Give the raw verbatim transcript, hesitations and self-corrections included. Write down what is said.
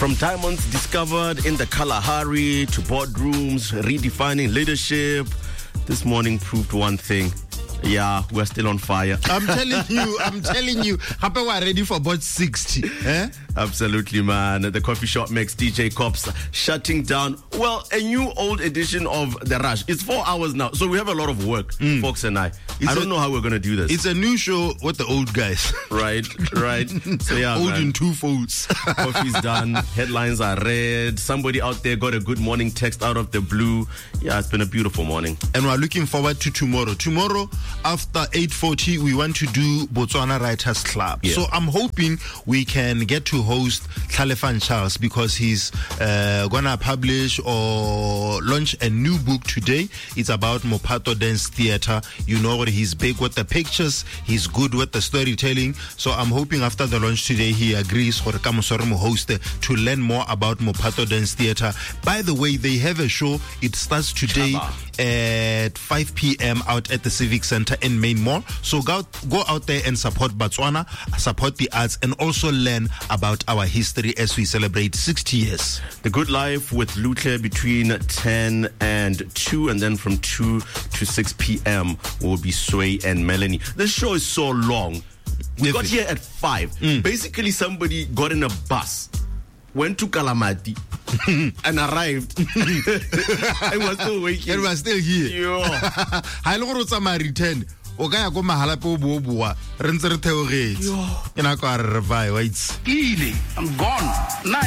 From diamonds discovered in the Kalahari to boardrooms, redefining leadership, this morning proved one thing. Yeah, we're still on fire. I'm telling you, I'm telling you. Happy we're ready for about sixty. Eh? Absolutely, man. The coffee shop makes D J Cops shutting down, well, a new old edition of The Rush. It's four hours now, so we have a lot of work, mm. Fox and I. It's I don't a, know how we're going to do this. It's a new show with the old guys. Right, right. So yeah, old man. in two folds. Coffee's done. Headlines are read. Somebody out there got a good morning text out of the blue. Yeah, it's been a beautiful morning. And we're looking forward to tomorrow. Tomorrow, after eight forty, we want to do Botswana Writers Club. Yeah. So I'm hoping we can get to host Tlalefan Charles because he's uh, going to publish or launch a new book today. It's about Mophato Dance Theatre. You know what, he's big with the pictures. He's good with the storytelling. So I'm hoping after the launch today, he agrees for Kamusoromo host to learn more about Mophato Dance Theatre. By the way, they have a show. It starts today at five p.m. out at the Civic Center in Main Mall. So go, go out there and support Botswana, support the arts, and also learn about our history as we celebrate sixty years. The Good Life with Lutle between ten and two, and then from two to six p.m. will be Sway and Melanie. The show is so long. We got here at five. Mm. Basically, somebody got in a bus, went to Kalamati, and arrived. And was still waking. And was still here. Yo. Ha ile go rotsa ma return. O ka ya go mahala pe o bo bua. Re ntse re theogetse. Ina ka re vai wa itse. I'm gone.